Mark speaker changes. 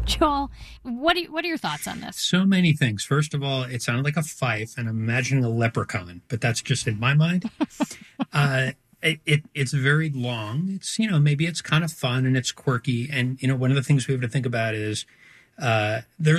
Speaker 1: Joel, what are your thoughts on this?
Speaker 2: So many things. First of all, it sounded like a fife, and I'm imagining a leprechaun, but that's just in my mind. It's very long. It's, maybe it's kind of fun and it's quirky. And, one of the things we have to think about is there's